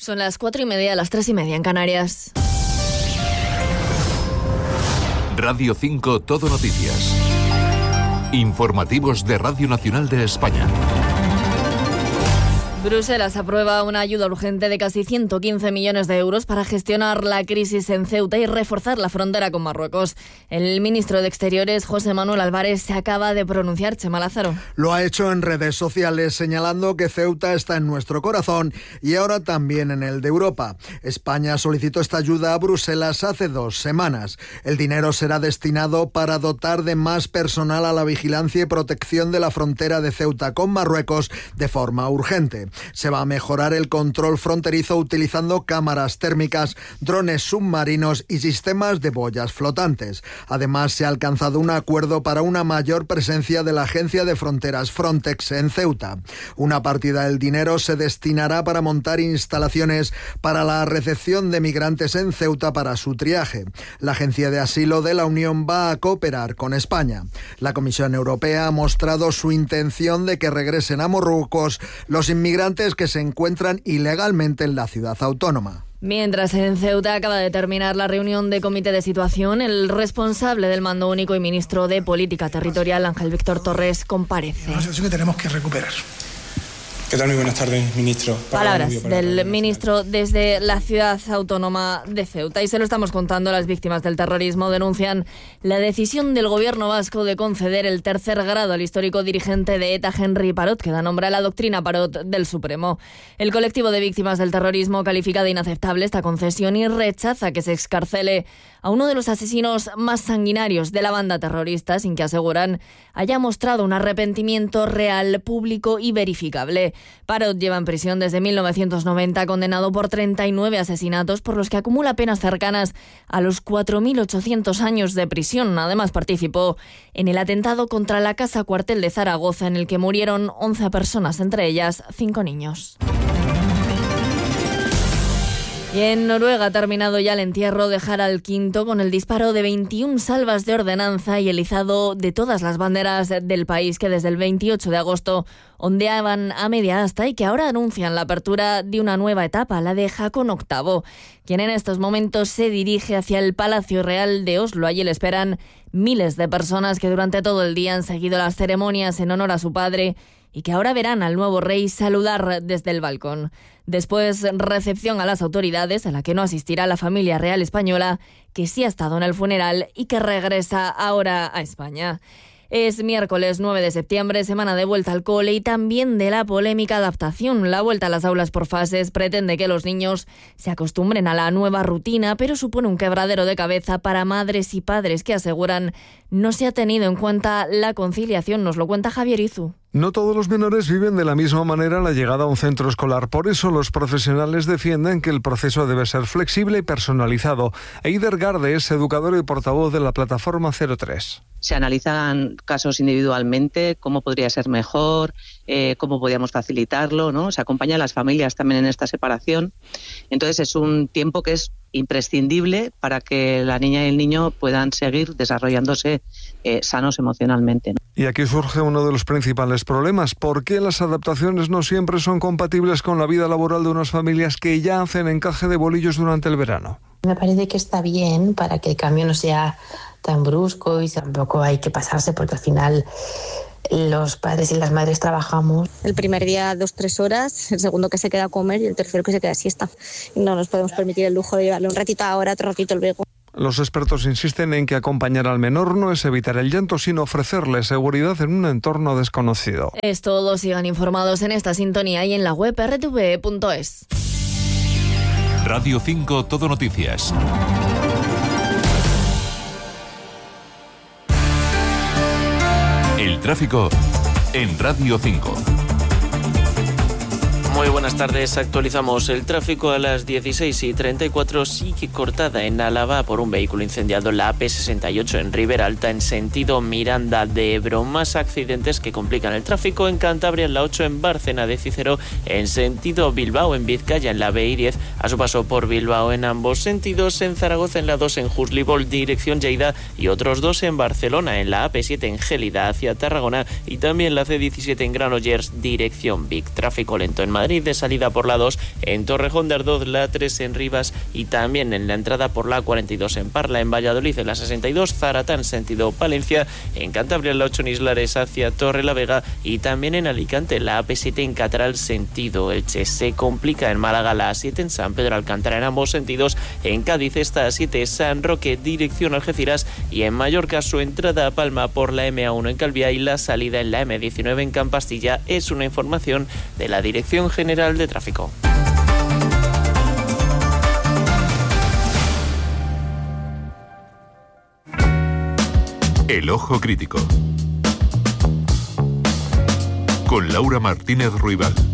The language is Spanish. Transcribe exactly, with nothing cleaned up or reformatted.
Son las cuatro y media, las tres y media en Canarias. Radio cinco Todo Noticias. Informativos de Radio Nacional de España. Bruselas aprueba una ayuda urgente de casi ciento quince millones de euros para gestionar la crisis en Ceuta y reforzar la frontera con Marruecos. El ministro de Exteriores, José Manuel Álvarez, se acaba de pronunciar. Chema Lázaro. Lo ha hecho en redes sociales, señalando que Ceuta está en nuestro corazón y ahora también en el de Europa. España solicitó esta ayuda a Bruselas hace dos semanas. El dinero será destinado para dotar de más personal a la vigilancia y protección de la frontera de Ceuta con Marruecos de forma urgente. Se va a mejorar el control fronterizo utilizando cámaras térmicas, drones submarinos y sistemas de boyas flotantes. Además, se ha alcanzado un acuerdo para una mayor presencia de la Agencia de Fronteras Frontex en Ceuta. Una partida del dinero se destinará para montar instalaciones para la recepción de migrantes en Ceuta para su triaje. La Agencia de Asilo de la Unión va a cooperar con España. La Comisión Europea ha mostrado su intención de que regresen a Marruecos los inmigrantes que se encuentran ilegalmente en la ciudad autónoma. Mientras en Ceuta acaba de terminar la reunión de comité de situación, el responsable del mando único y ministro de Política Territorial, Ángel Víctor Torres, comparece. Una situación que tenemos que recuperar. ¿Qué tal? Muy buenas tardes, ministro. Palabras del ministro desde la ciudad autónoma de Ceuta. Y se lo estamos contando, las víctimas del terrorismo denuncian la decisión del gobierno vasco de conceder el tercer grado al histórico dirigente de ETA, Henry Parot, que da nombre a la doctrina Parot del Supremo. El colectivo de víctimas del terrorismo califica de inaceptable esta concesión y rechaza que se excarcele a uno de los asesinos más sanguinarios de la banda terrorista, sin que, aseguran, haya mostrado un arrepentimiento real, público y verificable. Parot lleva en prisión desde mil novecientos noventa, condenado por treinta y nueve asesinatos, por los que acumula penas cercanas a los cuatro mil ochocientos años de prisión. Además, participó en el atentado contra la Casa Cuartel de Zaragoza, en el que murieron once personas, entre ellas cinco niños. Y en Noruega ha terminado ya el entierro de Harald quinto con el disparo de veintiuna salvas de ordenanza y el izado de todas las banderas del país que desde el veintiocho de agosto ondeaban a media asta y que ahora anuncian la apertura de una nueva etapa, la de Haakon octavo, quien en estos momentos se dirige hacia el Palacio Real de Oslo. Allí le esperan miles de personas que durante todo el día han seguido las ceremonias en honor a su padre y que ahora verán al nuevo rey saludar desde el balcón. Después, recepción a las autoridades, a la que no asistirá la familia real española, que sí ha estado en el funeral y que regresa ahora a España. Es miércoles nueve de septiembre, semana de vuelta al cole y también de la polémica adaptación. La vuelta a las aulas por fases pretende que los niños se acostumbren a la nueva rutina, pero supone un quebradero de cabeza para madres y padres que aseguran no se ha tenido en cuenta la conciliación. Nos lo cuenta Javier Izu. No todos los menores viven de la misma manera la llegada a un centro escolar. Por eso los profesionales defienden que el proceso debe ser flexible y personalizado. Eider Garde es educador y portavoz de la plataforma cero tres. Se analizan casos individualmente, cómo podría ser mejor, eh, cómo podríamos facilitarlo, ¿no? Se acompaña a las familias también en esta separación. Entonces es un tiempo que es imprescindible para que la niña y el niño puedan seguir desarrollándose eh, sanos emocionalmente, ¿no? Y aquí surge uno de los principales problemas. ¿Por qué las adaptaciones no siempre son compatibles con la vida laboral de unas familias que ya hacen encaje de bolillos durante el verano? Me parece que está bien para que el cambio no sea tan brusco y tampoco hay que pasarse porque al final los padres y las madres trabajamos. El primer día dos, tres horas, el segundo que se queda a comer y el tercero que se queda a siesta. Y no nos podemos permitir el lujo de llevarle un ratito ahora, otro ratito luego. Los expertos insisten en que acompañar al menor no es evitar el llanto, sino ofrecerle seguridad en un entorno desconocido. Es todo, sigan informados en esta sintonía y en la web erre te ve punto es. Radio cinco Todo Noticias. El tráfico en Radio cinco. Muy buenas tardes, actualizamos el tráfico a las dieciséis y treinta y cuatro, sigue cortada en Álava por un vehículo incendiado en la A P sesenta y ocho en Ribera Alta en sentido Miranda de Ebro. Más accidentes que complican el tráfico en Cantabria en la ocho en Bárcena de Cícero en sentido Bilbao en Vizcaya en la B I diez a su paso por Bilbao en ambos sentidos, en Zaragoza en la dos en Juslibol dirección Lleida y otros dos en Barcelona en la A P siete en Gélida hacia Tarragona y también la C diecisiete en Granollers dirección Vic. Tráfico lento en Madrid Madrid de salida por la dos, en Torrejón de Ardoz la tres en Rivas y también en la entrada por la cuarenta y dos en Parla, en Valladolid en la sesenta y dos, Zaratán sentido Palencia, en Cantabria la ocho en Islares hacia Torrelavega y también en Alicante la A P siete en Catral sentido Elche. Se complica en Málaga la A siete en San Pedro Alcántara en ambos sentidos, en Cádiz esta A siete San Roque dirección Algeciras y en Mallorca su entrada a Palma por la M A uno en Calviá y la salida en la M diecinueve en Campastilla. Es una información de la Dirección General de Tráfico. El Ojo Crítico con Laura Martínez Ruibal.